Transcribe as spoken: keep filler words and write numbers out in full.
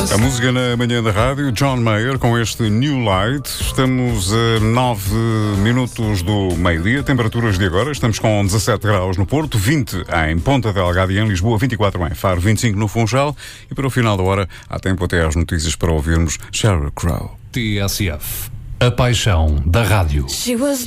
A música na manhã da rádio, John Mayer com este New Light. Estamos a nove minutos do meio-dia, temperaturas de agora. Estamos com dezassete graus no Porto, vinte em Ponta Delgada e em Lisboa, vinte e quatro em Faro, vinte e cinco no Funchal. E para o final da hora há tempo até às notícias para ouvirmos Sheryl Crow. T S F, a paixão da rádio. She was